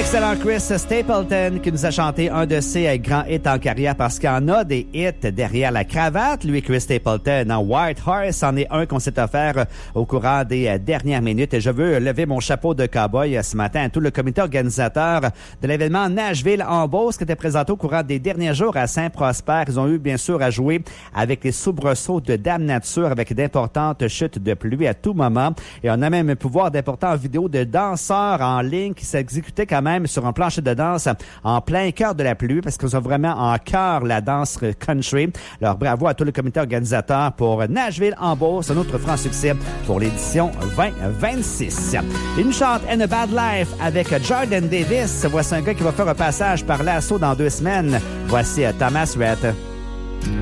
L'excellent Chris Stapleton qui nous a chanté un de ses grands hits en carrière parce qu'il en a des hits derrière la cravate. Lui, Chris Stapleton, en White Horse, en est un qu'on s'est offert au courant des dernières minutes. Et je veux lever mon chapeau de cowboy ce matin à tout le comité organisateur de l'événement Nashville en Beauce qui était présenté au courant des derniers jours à Saint-Prosper. Ils ont eu bien sûr à jouer avec les soubresauts de Dame Nature avec d'importantes chutes de pluie à tout moment. Et on a même pu voir d'importantes vidéos de danseurs en ligne qui s'exécutaient quand même sur un plancher de danse en plein cœur de la pluie parce qu'ils ont vraiment en cœur la danse country. Alors bravo à tout le comité organisateur pour Nashville en Beauce, un autre franc succès pour l'édition 2026. Il nous chante In a Bad Life avec Jordan Davis. Voici un gars qui va faire un passage par l'assaut dans 2 semaines. Voici Thomas Rhett.